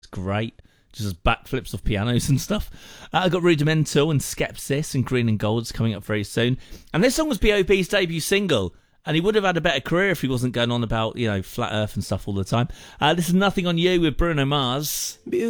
It's great. Just backflips off pianos and stuff. I got Rudimental and Skepsis and Green and Gold's coming up very soon. And this song was B.O.B's debut single. And he would have had a better career if he wasn't going on about, flat earth and stuff all the time. This is Nothing on You with Bruno Mars.